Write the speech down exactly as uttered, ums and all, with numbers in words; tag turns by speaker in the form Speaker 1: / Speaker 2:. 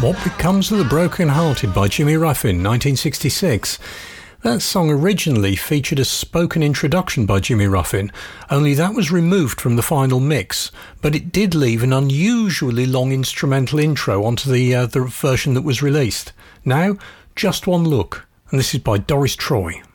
Speaker 1: What Becomes of the Broken Hearted by Jimmy Ruffin, nineteen sixty-six. That song originally featured a spoken introduction by Jimmy Ruffin, only that was removed from the final mix, but it did leave an unusually long instrumental intro onto the, uh, the version that was released. Now, just one look, and this is by Doris Troy.